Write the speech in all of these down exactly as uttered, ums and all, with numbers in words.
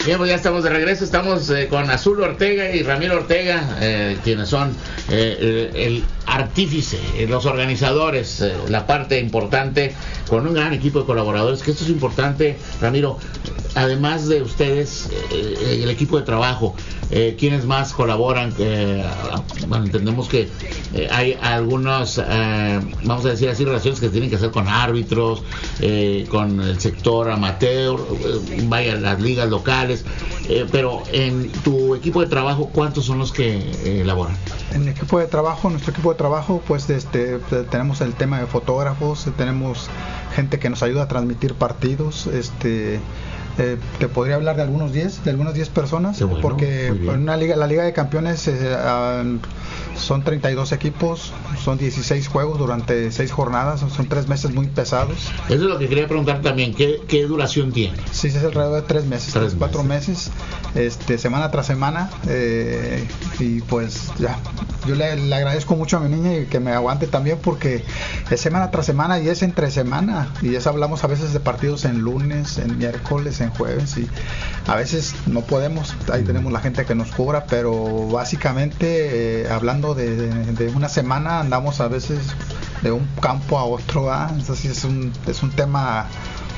Bien, pues ya estamos de regreso, estamos eh, con Azul Ortega y Ramiro Ortega, eh, quienes son eh, el, el artífice, eh, los organizadores, eh, la parte importante, con un gran equipo de colaboradores, que esto es importante, Ramiro, además de ustedes, eh, el equipo de trabajo, eh, quienes más colaboran, eh, bueno, entendemos que eh, hay algunas, eh, vamos a decir así, relaciones que tienen que hacer con árbitros, eh, con el sector amateur, eh, vaya, las ligas locales, eh, pero en tu equipo de trabajo, ¿cuántos son los que eh, elaboran? En el equipo de trabajo, nuestro equipo de trabajo, pues este, tenemos el tema de fotógrafos, tenemos gente que nos ayuda a transmitir partidos, este... Eh, te podría hablar de algunos diez, de algunas diez personas, bueno, porque en una liga, la Liga de Campeones eh, uh, son treinta y dos equipos, son dieciséis juegos durante seis jornadas, son tres meses muy pesados. Eso es lo que quería preguntar también, ¿qué, qué duración tiene? Sí, es alrededor de tres meses, tres, tres cuatro meses, este, semana tras semana, eh, y pues ya, yo le, le agradezco mucho a mi niña y que me aguante también, porque es semana tras semana y es entre semana, y es hablamos a veces de partidos en lunes, en miércoles, en jueves, y a veces no podemos, ahí tenemos la gente que nos cubra, pero básicamente eh, hablando de, de, de una semana andamos a veces de un campo a otro, ¿verdad? Entonces es un, es un tema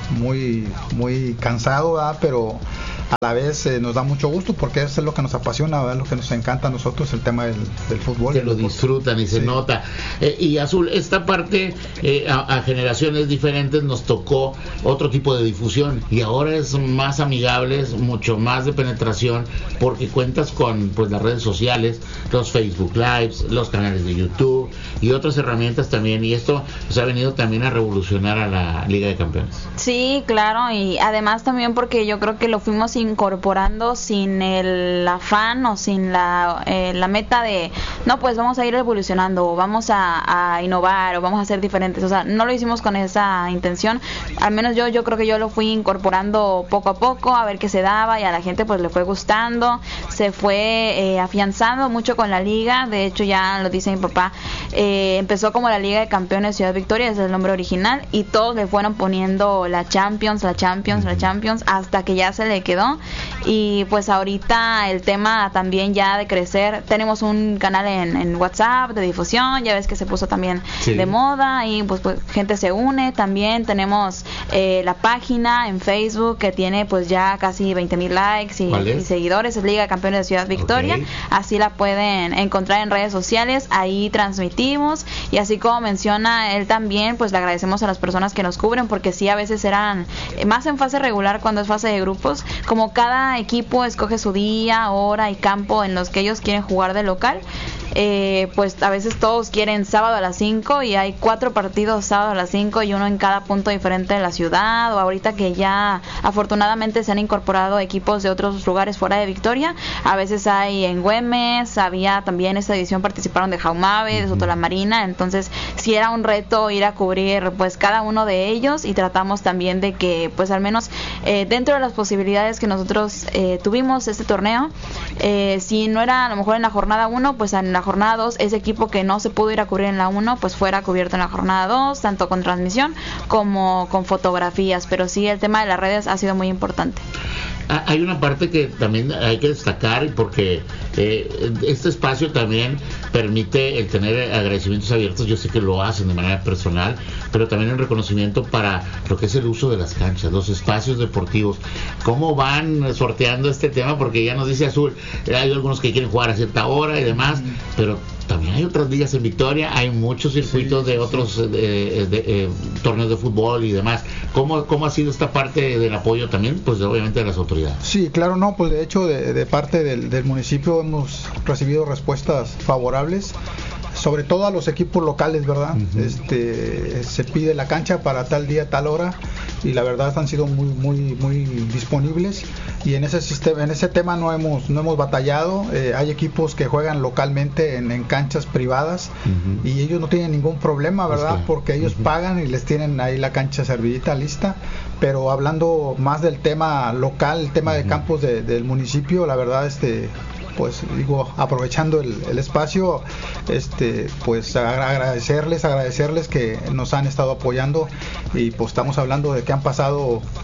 muy muy cansado, ¿verdad? Pero a la vez eh, nos da mucho gusto, porque eso es lo que nos apasiona, ¿verdad? Lo que nos encanta a nosotros, el tema del, del fútbol. Que lo disfrutan y se sí. nota. Eh, y Azul, esta parte eh, a, a generaciones diferentes nos tocó otro tipo de difusión, y ahora es más amigable, es mucho más de penetración, porque cuentas con pues las redes sociales, los Facebook Lives, los canales de YouTube y otras herramientas también, y esto pues, ha venido también a revolucionar a la Liga de Campeones. Sí, claro, y además también porque yo creo que lo fuimos incorporando sin el afán o sin la, eh, la meta de no, pues vamos a ir evolucionando o vamos a, a innovar o vamos a ser diferentes, o sea, no lo hicimos con esa intención, al menos yo yo creo que yo lo fui incorporando poco a poco a ver qué se daba, y a la gente pues le fue gustando, se fue eh, afianzando mucho con la liga. De hecho, ya lo dice mi papá, eh, empezó como la Liga de Campeones Ciudad Victoria, ese es el nombre original, y todos le fueron poniendo la Champions, la Champions, la Champions, hasta que ya se le quedó. Y pues ahorita el tema también ya de crecer, tenemos un canal en, en WhatsApp de difusión, ya ves que se puso también sí. de moda, y pues, pues gente se une. También tenemos eh, la página en Facebook que tiene pues ya casi veinte mil likes y, y seguidores, es Liga de Campeones de Ciudad Victoria. Okay. Así la pueden encontrar en redes sociales, ahí transmitimos, y así como menciona él también, pues le agradecemos a las personas que nos cubren, porque sí, a veces eran más en fase regular, cuando es fase de grupos, como cada equipo escoge su día, hora y campo en los que ellos quieren jugar de local, eh, pues a veces todos quieren sábado a las cinco, y hay cuatro partidos sábado a las cinco y uno en cada punto diferente de la ciudad. O ahorita que ya afortunadamente se han incorporado equipos de otros lugares fuera de Victoria, a veces hay en Güemes, había también esta edición, participaron de Jaumave, de Soto la Marina, entonces sí era un reto ir a cubrir pues cada uno de ellos, y tratamos también de que pues al menos eh, dentro de las posibilidades que nosotros eh, tuvimos este torneo, eh, si no era a lo mejor en la jornada uno, pues en la jornada dos, ese equipo que no se pudo ir a cubrir en la uno, pues fuera cubierto en la jornada dos, tanto con transmisión como con fotografías. Pero sí, el tema de las redes ha sido muy importante. Hay una parte que también hay que destacar, porque eh, este espacio también permite el tener agradecimientos abiertos. Yo sé que lo hacen de manera personal, pero también el reconocimiento para lo que es el uso de las canchas, los espacios deportivos. ¿Cómo van sorteando este tema? Porque ya nos dice Azul, hay algunos que quieren jugar a cierta hora y demás, pero también hay otras ligas en Victoria, hay muchos circuitos sí, de otros sí. de, de, de, eh, torneos de fútbol y demás. ¿Cómo, cómo ha sido esta parte del apoyo también, pues obviamente de las autoridades? Sí, claro, no, pues de hecho de, de parte del, del municipio hemos recibido respuestas favorables, sobre todo a los equipos locales, ¿verdad? Uh-huh. Este, se pide la cancha para tal día, tal hora, y la verdad han sido muy muy muy disponibles, y en ese sistema, en ese tema no hemos no hemos batallado. Eh, hay equipos que juegan localmente en, en canchas privadas, uh-huh. y ellos no tienen ningún problema, ¿verdad? Es que, porque ellos uh-huh. pagan y les tienen ahí la cancha servidita, lista. Pero hablando más del tema local, el tema uh-huh. de campos de, del municipio, la verdad este pues digo, aprovechando el, el espacio, este pues agradecerles, agradecerles que nos han estado apoyando, y pues estamos hablando de que han pasado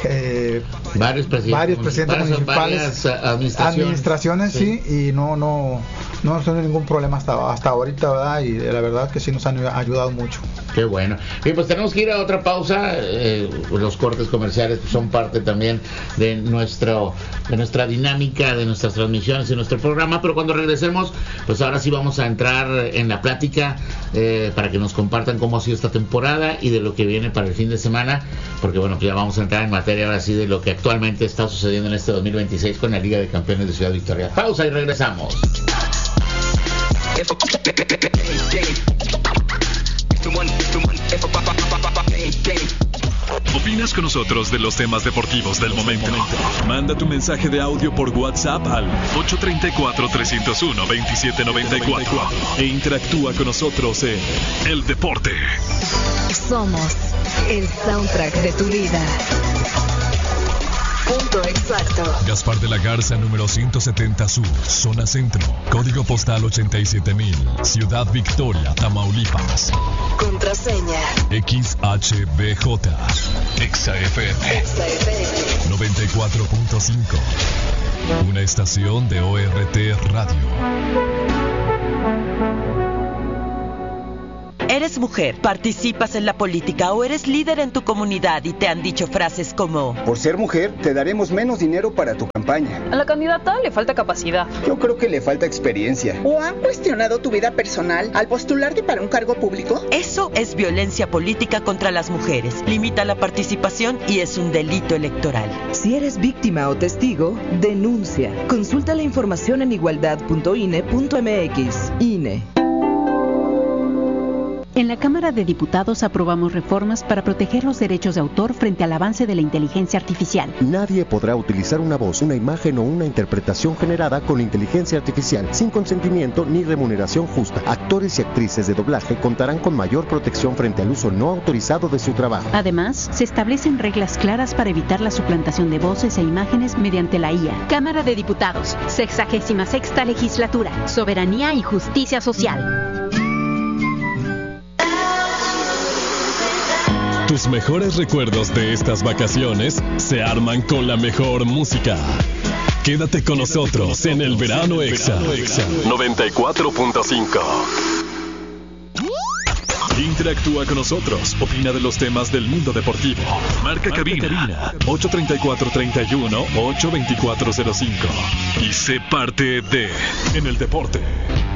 eh, varios presidentes, varios presidentes municipales, varias administraciones, administraciones sí. sí, y no no no no tiene ningún problema hasta hasta ahorita, ¿verdad? Y la verdad que sí nos han ayudado mucho. Qué bueno. Bien, pues tenemos que ir a otra pausa. Eh, los cortes comerciales son parte también de nuestro de nuestra dinámica, de nuestras transmisiones y nuestro programa, pero cuando regresemos, pues ahora sí vamos a entrar en la plática eh, para que nos compartan cómo ha sido esta temporada y de lo que viene para el fin de semana, porque bueno, pues ya vamos a entrar en materia ahora sí de lo que actualmente está sucediendo en este dos mil veintiséis con la Liga de Campeones de Ciudad Victoria. Pausa y regresamos. ¿Opinas con nosotros de los temas deportivos del momento? Manda tu mensaje de audio por WhatsApp al ocho tres cuatro, tres cero uno, dos siete nueve cuatro e interactúa con nosotros en El Deporte. Somos el soundtrack de tu vida. Punto exacto. Gaspar de la Garza, número ciento setenta Sur, zona centro, código postal ochenta y siete mil, Ciudad Victoria, Tamaulipas. Contraseña X H B J, Exa F M, Exa F M noventa y cuatro punto cinco, una estación de O R T Radio. ¿Eres mujer, participas en la política o eres líder en tu comunidad y te han dicho frases como: por ser mujer, te daremos menos dinero para tu campaña? A la candidata le falta capacidad. Yo creo que le falta experiencia. ¿O han cuestionado tu vida personal al postularte para un cargo público? Eso es violencia política contra las mujeres. Limita la participación y es un delito electoral. Si eres víctima o testigo, denuncia. Consulta la información en igualdad punto I N E punto M X. I N E. En la Cámara de Diputados aprobamos reformas para proteger los derechos de autor frente al avance de la inteligencia artificial. Nadie podrá utilizar una voz, una imagen o una interpretación generada con inteligencia artificial sin consentimiento ni remuneración justa. Actores y actrices de doblaje contarán con mayor protección frente al uso no autorizado de su trabajo. Además, se establecen reglas claras para evitar la suplantación de voces e imágenes mediante la I A. Cámara de Diputados, sexagésima sexta legislatura, soberanía y justicia social. Tus mejores recuerdos de estas vacaciones se arman con la mejor música. Quédate con nosotros en el Verano Exa noventa y cuatro punto cinco. Interactúa con nosotros, opina de los temas del mundo deportivo. Marca cabina ocho tres cuatro, tres uno, ocho dos cuatro cero cinco y sé parte de En el Deporte.